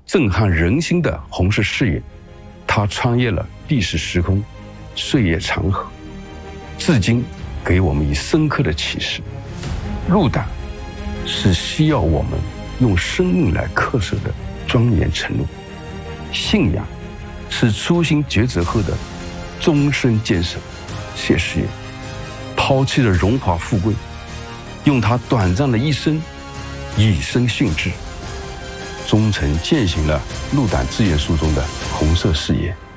震撼人心的红色誓言，他穿越了历史时空，岁月长河，至今给我们以深刻的启示。入党是需要我们用生命来恪守的庄严承诺，信仰是初心抉择后的终身坚守。谢师爷抛弃了荣华富贵，用他短暂的一生以身殉志，忠诚践行了入党志愿书中的红色誓言。